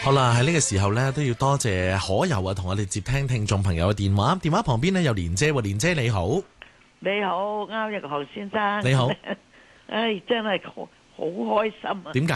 好啦，喺呢個時候呢，都要多謝可柔啊，同我哋接聽聽眾朋友嘅電話。電話旁邊呢，有蓮姐喎，蓮姐你好。 你好，啱一個何先生。 你好。 唉，真係好開心啊！ 點解？